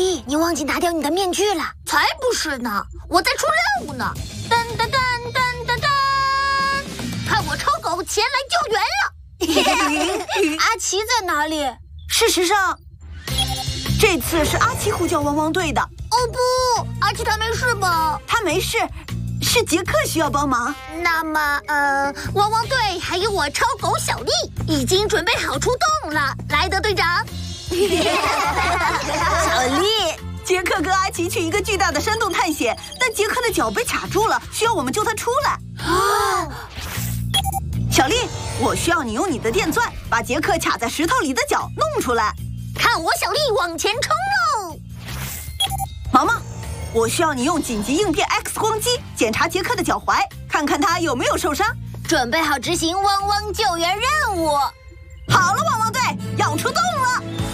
丽，你忘记拿掉你的面具了。 才不是呢，我在出任务呢。噔噔噔噔噔噔，看我超狗前来救援了。 阿奇在哪里？ 事实上，这次是阿奇呼叫汪汪队的。 哦不，阿奇他没事吧？ 他没事，是杰克需要帮忙。 那么，汪汪队还有我超狗小丽已经准备好出动了。莱德队长， 小丽，杰克跟阿奇去一个巨大的山洞探险，但杰克的脚被卡住了，需要我们救他出来。 啊！ 小丽，我需要你用你的电钻把杰克卡在石头里的脚弄出来。 看我小丽往前冲喽！ 毛毛，我需要你用紧急应变 X 光机检查杰克的脚踝，看看他有没有受伤。 准备好执行汪汪救援任务。 好了，汪汪队要出动了。